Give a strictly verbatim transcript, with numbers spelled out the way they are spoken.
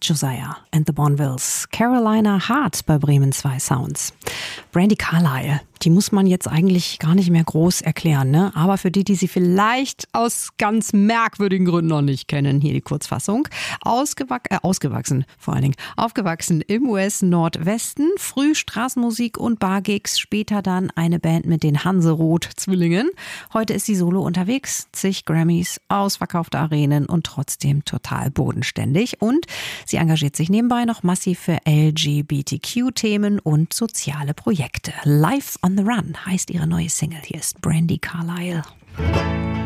Josiah and the Bonvilles, Carolina Hart bei Bremen zwei Sounds. Brandi Carlile, die muss man jetzt eigentlich gar nicht mehr groß erklären, ne? Aber für die, die sie vielleicht aus ganz merkwürdigen Gründen noch nicht kennen, hier die Kurzfassung. Ausgewac- äh, ausgewachsen, vor allen Dingen, aufgewachsen im U S-Nordwesten, früh Straßenmusik und Bargigs, später dann eine Band mit den Hanseroth-Zwillingen. Heute ist sie solo unterwegs, zig Grammys, ausverkaufte Arenen und trotzdem total bodenständig. Und sie engagiert sich nebenbei noch massiv für L G B T Q-Themen und soziale Projekte. Life on the Run heißt ihre neue Single. Hier ist Brandi Carlile.